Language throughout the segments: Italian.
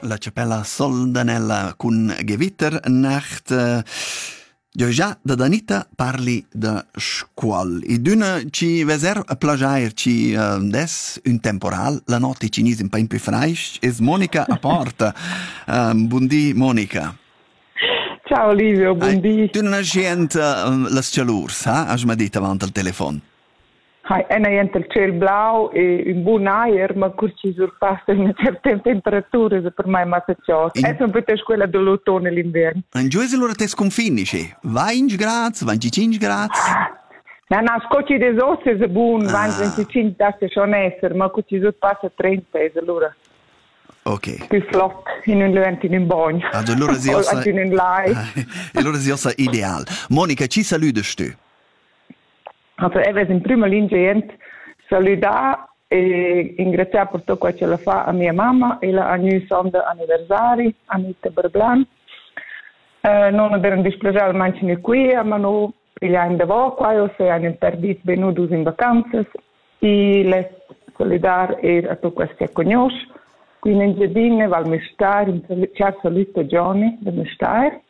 la Cappella Soldanella con Gewitternacht. Già da Danita parli da scuol. E d'una ci veser a plagiare ci des un temporal, la notte cinese un po' più fraisch, es Monica a porta. Buondì Monica. Ciao Livio, buondì. Tu non hai gente las cialurs, has mi detto avanti al telefono. E noi il cielo blau e un buon aer, ma ci sorpassa una certa temperatura, per me è molto ciò. È sempre quella dell'autunno e l'inverno. In giù è allora te sconfinisci? 20 gradi, 25 gradi? No, scocci dei ossi è buono, 20-25 gradi sono essere, ma ci sorpassa 30, allora. Ok. Più flott in un luogo in un bagno. Allora si ossa... in un lai. Allora si ossa ideale. Monica, ci salutas tu? Also, in prima linea salutare e ringraziare per tutto quello che la fa a mia mamma e la mio sonda anniversari, Anita Berblan. Non abbiamo dispiaciuto mangiare qui, ma non pigliamo da qua, o se hanno perduto venuti in vacanze. E le salutare a tutto quello che conosce. Qui in Giardine, Val Mestare, c'è saluto Johnny da Mestare.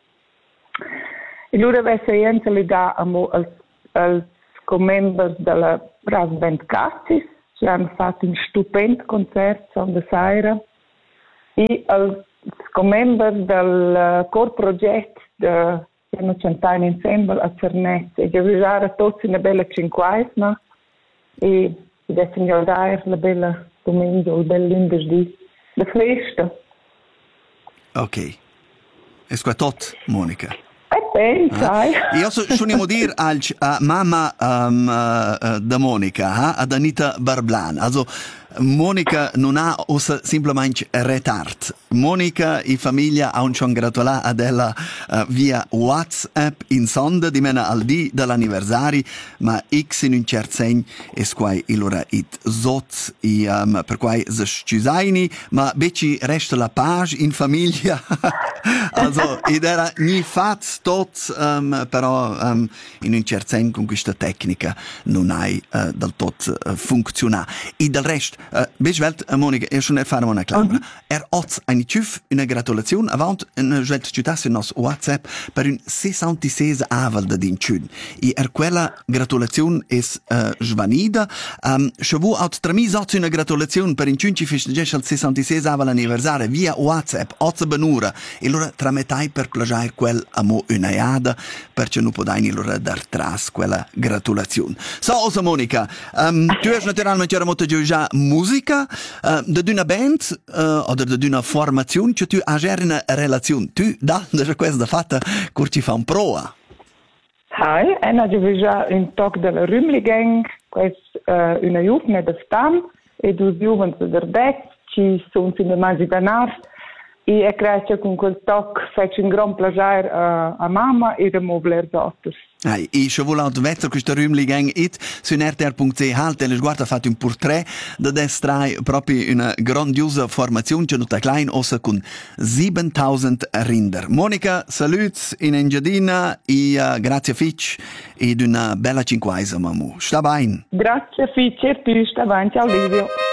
E allora avesse salutare al members della Brass Band Cassis, ci hanno fatto un stupendo concerto da sera, e als members del core project de Piano Centine Ensemble a Cernezza, e avevano tutti una bella cinquaesima, e adesso mi dare la bella domenica, il bel lunedì, la festa. Ok. E qua tutto, Monica? Sai. Io sono dire a mamma da Monica, ad Anita Berblan. Also, Monica non ha semplicemente retard. Monica e famiglia hanno schon gratulato ad ella via WhatsApp in sonda di mena al di dell'anniversario, ma X in un certo segno e squai ilora it zot e per quai se scusaini, ma beci resta la page in famiglia. Also, ed era ni fatto tot, però in un certo senso con questa tecnica non hai del tot funzionato. E del resto, Beschwelt, Monica, schon erfahren una clara. Oz eine tschüff, una gratulazione, avant una gratulazione in nos WhatsApp per un 66 aval da din tschün. E quella gratulazione es svanida. Shavu aut tramis oz una gratulazione per un tschün ci festeggesce al 66 aval anniversario via WhatsApp, oz benura. E allora trametai per plagiare quel amo una iada, perché non podai allora dar tras quella gratulazione. So, osa Monica, tu hai naturalmente molto già musica, da una band o da una formazione, cioè tu hai una relazione. Tu, da questa fatta, ci fa un prova. Hi, en abbiamo già un tocco della Rümligang, questa una giovane da Stam, e due giovani da Dec, ci sono in immaginario, e credo con quel tocco faccio un gran piacere a mamma e a mobile altri. E se volete vedere questa Rümligang su rtr.ch, te guarda fatto un portrait da destra proprio una grandiosa formazione che nota klein ossa con 7000 rinder. Monica, saluts in Engiadina e grazie Fitch ed una bella cinquaisa mamu. Sta bene. Grazie Fitch e tu, sta bene, ciao Livio.